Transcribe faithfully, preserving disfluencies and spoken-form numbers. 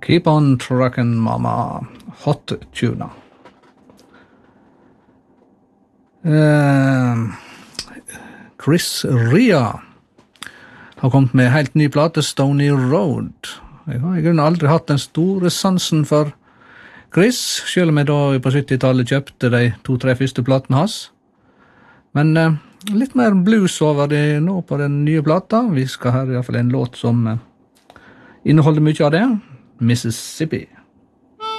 Keep on truckin' mama, hot tuna. Uh, Chris Rea har kommet med helt ny plate, Stony Road. Jeg har i grunnen aldri hatt den store sansen for Chris, selv om jeg da på syttitallet kjøpte de to-tre første platene hans. Men uh, litt mer blues over det nå på den nye plata. Vi skal her i hvert fall en låt som uh, inneholder mye av det. Mississippi.